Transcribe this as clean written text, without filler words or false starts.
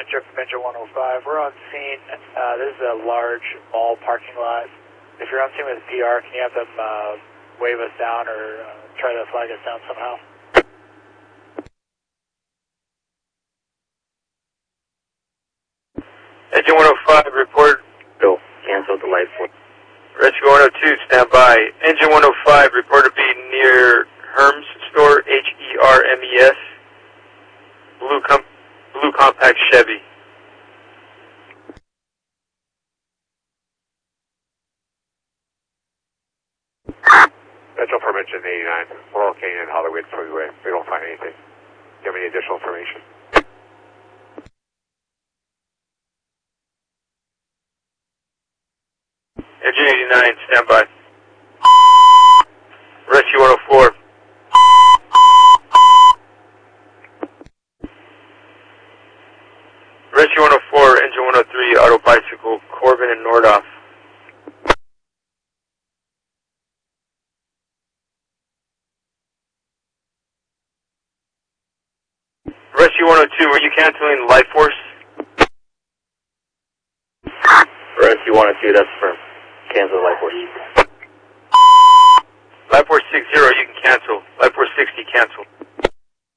Check from engine 105. We're on scene. This is a large mall parking lot. If you're on scene with PR, can you have them wave us down or try to flag us down somehow? Engine 105, report. Go. Cancel the light force. Rescue 102, stand by. Engine 105, report to be near Hermes store, Hermes. Blue compact Chevy. Metro from engine 89. We're all Canyon and Hollywood Freeway. We don't find anything. Do you have any additional information? Engine 89, stand by. Rescue 104. Rescue 104, engine 103, auto bicycle, Corbin and Nordoff. Rescue 102, were you canceling Life Force? Rescue 102, that's firm. Cancel light force. Life Force 60, you can cancel. Life Force 60, cancel.